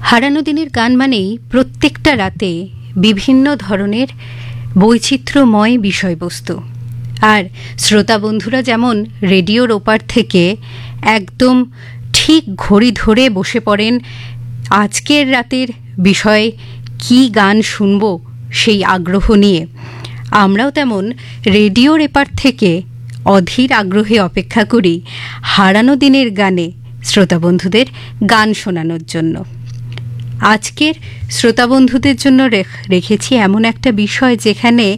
হারানো দিনের গান মানেই প্রত্যেকটা রাতে বিভিন্ন ধরনের বৈচিত্র্যময় বিষয়বস্তু। আর শ্রোতা বন্ধুরা যেমন রেডিওর ওপার থেকে একদম ঠিক ঘড়ি ধরে বসে পড়েন আজকের রাতের বিষয়ে কি গান শুনব সেই আগ্রহ নিয়ে, আমরাও তেমন রেডিওর এপার থেকে অধীর আগ্রহে অপেক্ষা করি হারানো দিনের গানে শ্রোতা বন্ধুদের গান শোনানোর জন্য। আজকের শ্রোতা বন্ধুদের জন্য রেখেছি এমন একটা বিষয় যেখানে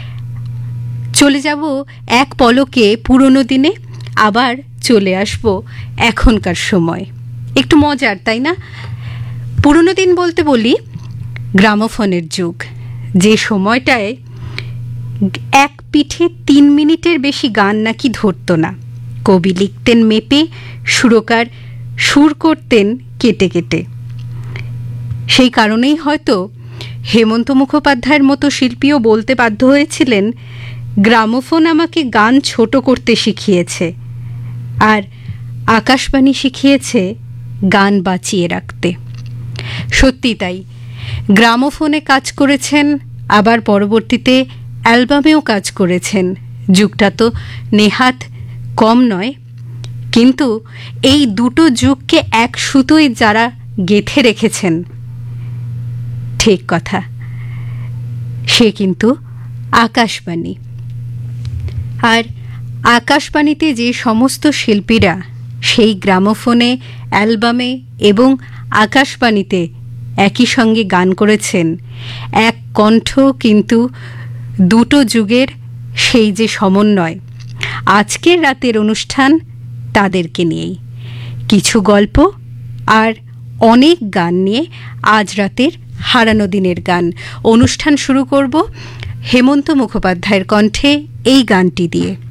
চলে যাব এক পলকে পুরনো দিনে, আবার চলে আসব এখনকার সময়। একটু মজার, তাই না? পুরনো দিন বলতে বলি গ্রামোফোনের যুগ, যে সময়টায় এক পিঠে 3 মিনিটের বেশি গান নাকি ধরতো না। কবি লিখতেন মেপে, সুরকার সুর করতেন কেটে কেটে। সেই কারণেই হয়তো হেমন্ত মুখোপাধ্যায়ের মতো শিল্পীও বলতে বাধ্য হয়েছিলেন, গ্রামোফোন আমাকে গান ছোট করতে শিখিয়েছে, আর আকাশবাণী শিখিয়েছে গান বাঁচিয়ে রাখতে। সত্যি তাই, গ্রামোফোনে কাজ করেছেন, আবার পরবর্তীতে অ্যালবামেও কাজ করেছেন। যুগটা তো নেহাত কম নয়, কিন্তু এই দুটো যুগকে এক সুতোয় যারা গেঁথে রেখেছেন, ঠিক কথা, সে কিন্তু আকাশবাণী। আর আকাশবাণীতে যে সমস্ত শিল্পীরা সেই গ্রামোফোনে, অ্যালবামে এবং আকাশবাণীতে একই সঙ্গে গান করেছেন, এক কণ্ঠ কিন্তু দুটো যুগের সেই যে সমন্বয়, আজকের রাতের অনুষ্ঠান তাদেরকে নিয়েই। কিছু গল্প আর অনেক গান নিয়ে আজ রাতের হারানো দিনের গান অনুষ্ঠান শুরু করব হেমন্ত মুখোপাধ্যায়ের কণ্ঠে এই গানটি দিয়ে।